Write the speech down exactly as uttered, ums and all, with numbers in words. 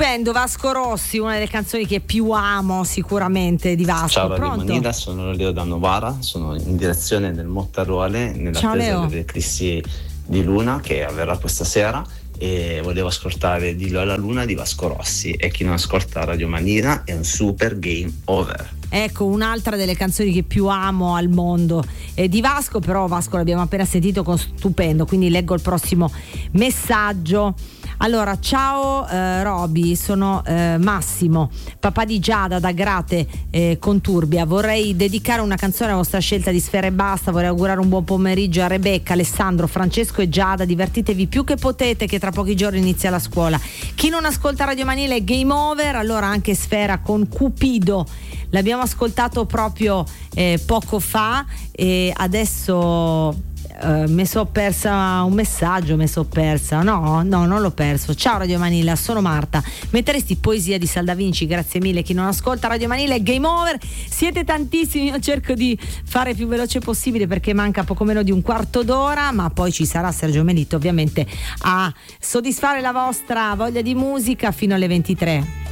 Stupendo, Vasco Rossi, una delle canzoni che più amo sicuramente di Vasco. Ciao Radio Pronto? Manila, sono Leo da Novara, sono in direzione del Mottaruole Ciao, Leo. nell'attesa dell'eclissi di luna che avverrà questa sera, e volevo ascoltare Dillo alla Luna di Vasco Rossi, e chi non ascolta Radio Manila è un super game over. Ecco, un'altra delle canzoni che più amo al mondo è di Vasco, però Vasco l'abbiamo appena sentito con Stupendo, quindi leggo il prossimo messaggio. Allora, ciao eh, Roby, sono eh, Massimo, papà di Giada da Grate eh, Conturbia. Vorrei dedicare una canzone alla vostra scelta di Sfera Ebbasta. Vorrei augurare un buon pomeriggio a Rebecca, Alessandro, Francesco e Giada. Divertitevi più che potete, che tra pochi giorni inizia la scuola. Chi non ascolta Radio Manila è game over, allora anche Sfera con Cupido. L'abbiamo ascoltato proprio eh, poco fa e adesso Uh, mi sono persa un messaggio, mi sono persa. No, no, non l'ho perso. Ciao Radio Manila, sono Marta. Metteresti poesia di Salda Vinci? Grazie mille. Chi non ascolta Radio Manila è game over. Siete tantissimi, io cerco di fare più veloce possibile perché manca poco meno di un quarto d'ora, ma poi ci sarà Sergio Melitto ovviamente a soddisfare la vostra voglia di musica fino alle ventitré.